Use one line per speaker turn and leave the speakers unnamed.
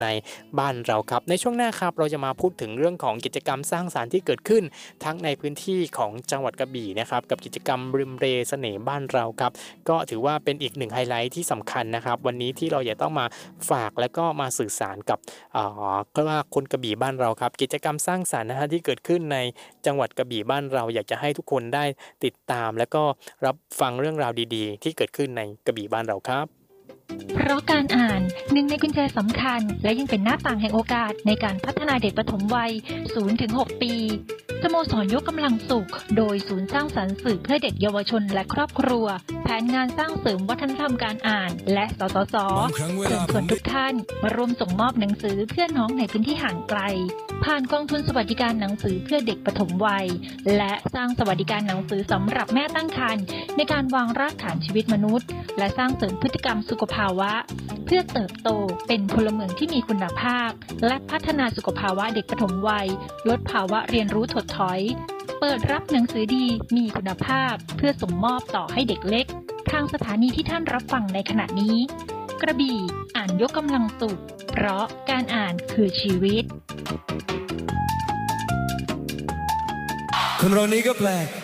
ในบ้านเราครับในช่วงหน้าครับเราจะมาพูดถึงเรื่องของกิจกรรมสร้างสรรค์ที่เกิดขึ้นทั้งในพื้นที่ของจังหวัดกระบี่นะครับกับกิจกรรมริมเรเสน่ห์บ้านเราครับก็ถือว่าเป็นอีกหนึ่งไฮไลท์ที่สำคัญนะครับวันนี้ที่เราจะต้องมาฝากและก็มาสื่อสารกับก็ว่าคนกระบี่บ้านเราครับกิจกรรมสร้างสรรค์นะฮะที่เกิดขึ้นในจังหวัดกระบี่บ้านเราอยากจะให้ทุกคนได้ติดตามและก็รับฟังเรื่องราวดีๆที่เกิดขึ้นในกระบี่บ้านเราครับ
เพราะการอ่านหนึ่งในกุญแจสำคัญและยังเป็นหน้าต่างแห่งโอกาสในการพัฒนาเด็กปฐมวัย 0-6 ปีสโมสรยกกำลังสุขโดยศูนย์สร้างสรรค์สื่อเพื่อเด็กเยาวชนและครอบครัวแผนงานสร้างเสริมวัฒนธรรมการอ่านและสสสเชิญชวนทุกท่านมาร่วมส่งมอบหนังสือเพื่อน้องในพื้นที่ห่างไกลผ่านกองทุนสวัสดิการหนังสือเพื่อเด็กปฐมวัยและสร้างสวัสดิการหนังสือสำหรับแม่ตั้งครรภ์ในการวางรากฐานชีวิตมนุษย์และสร้างเสริมพฤติกรรมสุขภาวะเพื่อเติบโตเป็นพลเมืองที่มีคุณภาพและพัฒนาสุขภาวะเด็กปฐมวัยลดภาวะเรียนรู้ถดถอยเปิดรับหนังสือดีมีคุณภาพเพื่อส่งมอบต่อให้เด็กเล็กทางสถานีที่ท่านรับฟังในขณะนี้กระบี่อ่านยกกำลังสุขเพราะการอ่านคือชีวิต
คนเรานี้ก็แปลก